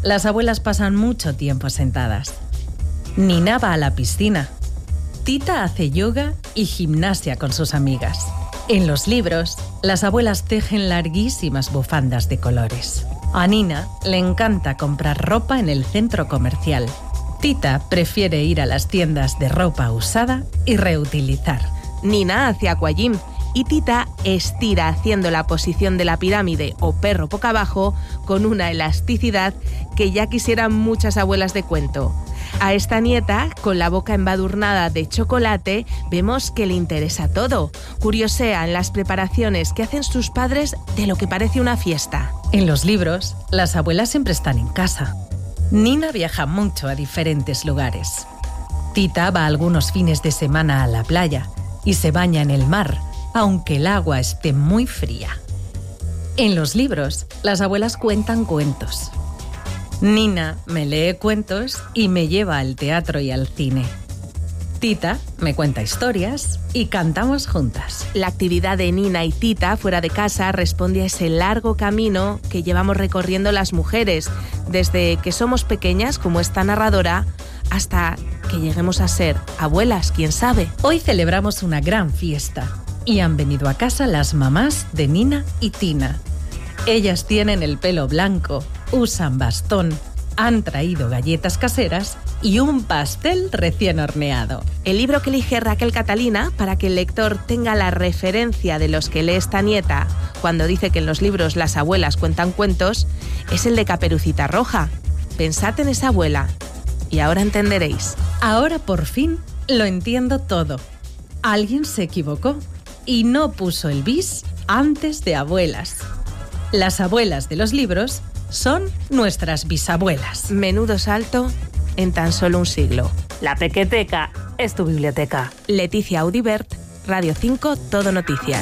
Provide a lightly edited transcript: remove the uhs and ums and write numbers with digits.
las abuelas pasan mucho tiempo sentadas. Nina va a la piscina. Tita hace yoga y gimnasia con sus amigas. En los libros, las abuelas tejen larguísimas bufandas de colores. A Nina le encanta comprar ropa en el centro comercial. Tita prefiere ir a las tiendas de ropa usada y reutilizar. Nina hace aquagym y Tita estira haciendo la posición de la pirámide o perro boca abajo con una elasticidad que ya quisieran muchas abuelas de cuento. A esta nieta, con la boca embadurnada de chocolate, vemos que le interesa todo. Curiosea en las preparaciones que hacen sus padres de lo que parece una fiesta. En los libros, las abuelas siempre están en casa. Nina viaja mucho a diferentes lugares. Tita va algunos fines de semana a la playa y se baña en el mar, aunque el agua esté muy fría. En los libros, las abuelas cuentan cuentos. Nina me lee cuentos y me lleva al teatro y al cine. Tita me cuenta historias y cantamos juntas. La actividad de Nina y Tita fuera de casa responde a ese largo camino que llevamos recorriendo las mujeres, desde que somos pequeñas, como esta narradora, hasta que lleguemos a ser abuelas, quién sabe. Hoy celebramos una gran fiesta y han venido a casa las mamás de Nina y Tina. Ellas tienen el pelo blanco, usan bastón, han traído galletas caseras y un pastel recién horneado. El libro que elige Raquel Catalina, para que el lector tenga la referencia de los que lee esta nieta cuando dice que en los libros las abuelas cuentan cuentos, es el de Caperucita Roja. Pensad en esa abuela y ahora entenderéis. Ahora por fin lo entiendo todo. Alguien se equivocó y no puso el bis antes de abuelas. Las abuelas de los libros son nuestras bisabuelas. Menudo salto en tan solo un siglo. La Pequeteca es tu biblioteca. Leticia Audibert, Radio 5, Todo Noticias.